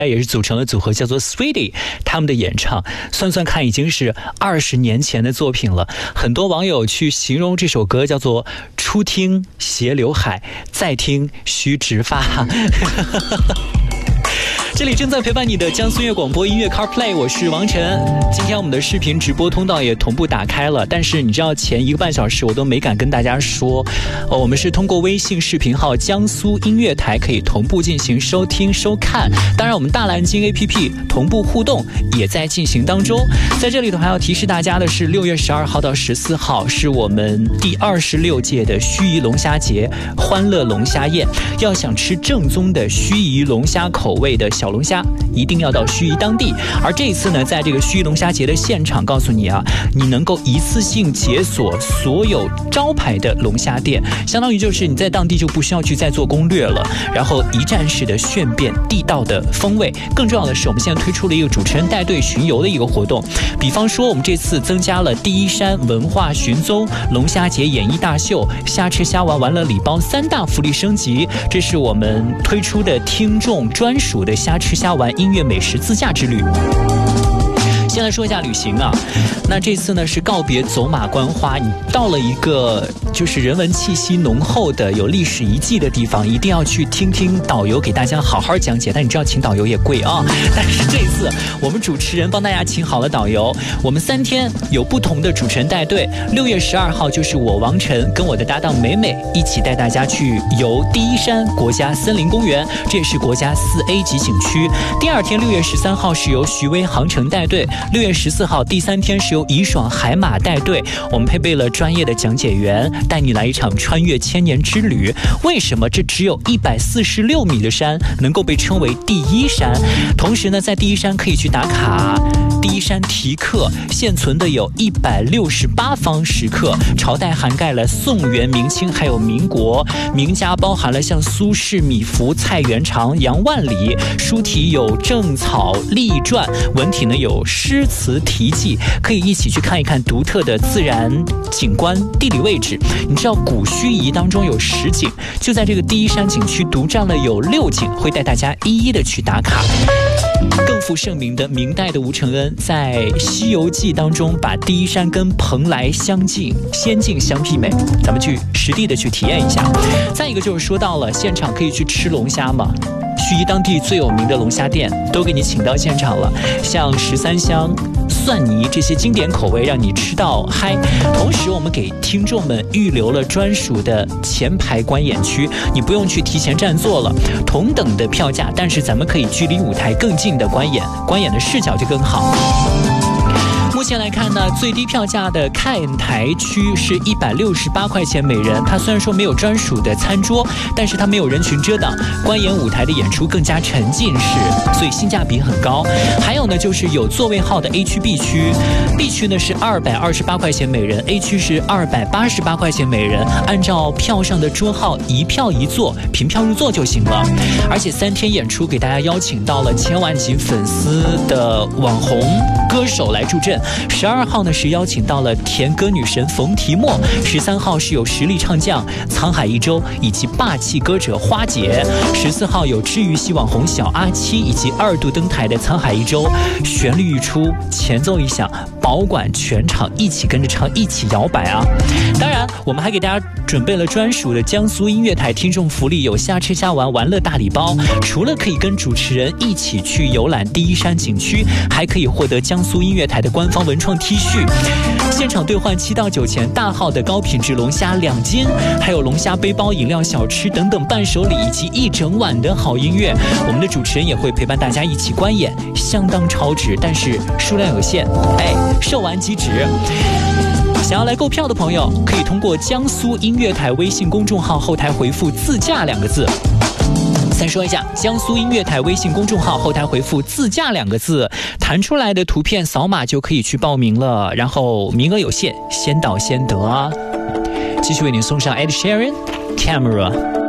也是组成了组合叫做 Sweetie， 他们的演唱算算看已经是20年前的作品了。很多网友去形容这首歌叫做初听斜刘海，再听须直发。这里正在陪伴你的江苏音乐广播音乐 CarPlay， 我是王晨。今天我们的视频直播通道也同步打开了，但是你知道前1个半小时我都没敢跟大家说，我们是通过微信视频号江苏音乐台可以同步进行收听收看，当然我们大蓝鲸 APP 同步互动也在进行当中。在这里头还要提示大家的是，6月12号到14号是我们第26届的盱眙龙虾节欢乐龙虾宴，要想吃正宗的盱眙龙虾口味的小龙虾，一定要到盱眙当地。而这一次呢，在这个盱眙龙虾节的现场，告诉你啊，你能够一次性解锁所有招牌的龙虾店，相当于就是你在当地就不需要去再做攻略了，然后一站式的炫遍地道的风味。更重要的是，我们现在推出了一个主持人带队巡游的一个活动，比方说我们这次增加了第一山文化寻踪、龙虾节演艺大秀、虾吃虾玩玩乐礼包3大福利升级，这是我们推出的听众专属的虾吃虾玩音乐美食自驾之旅。先来说一下旅行啊，那这次呢是告别走马观花，你到了一个就是人文气息浓厚的有历史遗迹的地方，一定要去听听导游给大家好好讲解。但你知道请导游也贵啊，但是这次我们主持人帮大家请好了导游，我们3天有不同的主持人带队。6月12号就是我王晨跟我的搭档美美一起带大家去游第一山国家森林公园，这也是国家4A 级景区。第2天6月13号是由徐威航程带队，6月14号第3天是由怡爽海马带队，我们配备了专业的讲解员，带你来一场穿越千年之旅。为什么这只有146米的山能够被称为第一山？同时呢，在第一山可以去打卡第一山题刻，现存的有168方石刻，朝代涵盖了宋元明清还有民国，名家包含了像苏轼、米芾、蔡元长、杨万里，书体有正草隶传，文体呢有诗词题记，可以一起去看一看独特的自然景观、地理位置。你知道古盱眙当中有10景，就在这个第一山景区独占了有6景，会带大家一一的去打卡。更负盛名的明代的吴承恩在《西游记》当中把第一山跟蓬莱仙境相媲美，咱们去实地的去体验一下。再一个就是说到了现场可以去吃龙虾嘛，盱眙当地最有名的龙虾店都给你请到现场了，像13香、蒜泥这些经典口味让你吃到嗨。同时我们给听众们预留了专属的前排观演区，你不用去提前占座了，同等的票价，但是咱们可以距离舞台更近的观演的视角就更好。目前来看呢，最低票价的看台区是168块钱每人，它虽然说没有专属的餐桌，但是它没有人群遮挡，观演舞台的演出更加沉浸式，所以性价比很高。还有呢，就是有座位号的 A 区 B 区，B 区呢是228块钱每人， A 区是288块钱每人，按照票上的桌号一票一座，凭票入座就行了。而且3天演出给大家邀请到了千万级粉丝的网红歌手来助阵。12号呢是邀请到了甜歌女神冯提莫，13号是有实力唱将沧海一周以及霸气歌者花姐，14号有治愈系网红小阿七以及2度登台的沧海一周。旋律一出，前奏一响，保管全场一起跟着唱，一起摇摆啊！当然我们还给大家准备了专属的江苏音乐台听众福利，有虾吃虾玩玩乐大礼包，除了可以跟主持人一起去游览第一山景区，还可以获得江苏音乐台的官方文创 T 恤，现场兑换7到9钱大号的高品质龙虾2斤，还有龙虾背包、饮料、小吃等等伴手礼，以及一整晚的好音乐。我们的主持人也会陪伴大家一起观演，相当超值，但是数量有限，售完即止。想要来购票的朋友，可以通过江苏音乐台微信公众号后台回复自驾2个字。再说一下，江苏音乐台微信公众号后台回复自驾2个字，弹出来的图片扫码就可以去报名了，然后名额有限，先到先得啊。继续为您送上 Ed Sheeran Camera。